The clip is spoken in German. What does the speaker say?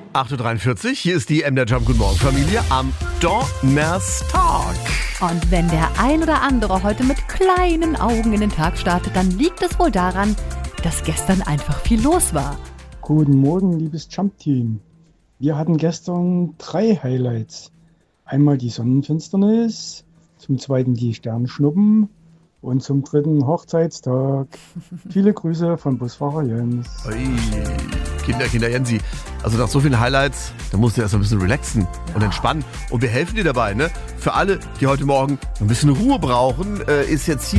8.43 Uhr, hier ist die MDR Jump. Guten Morgen, Familie, am Donnerstag. Und wenn der ein oder andere heute mit kleinen Augen in den Tag startet, dann liegt es wohl daran, dass gestern einfach viel los war. Guten Morgen, liebes Jump-Team. Wir hatten gestern 3 Highlights. Einmal die Sonnenfinsternis, zum zweiten die Sternschnuppen und zum dritten Hochzeitstag. Viele Grüße von Busfahrer Jens. Ui, Kinder Jensi. Also nach so vielen Highlights, da musst du erst ein bisschen relaxen und entspannen. Und wir helfen dir dabei, ne? Für alle, die heute Morgen ein bisschen Ruhe brauchen, ist jetzt hier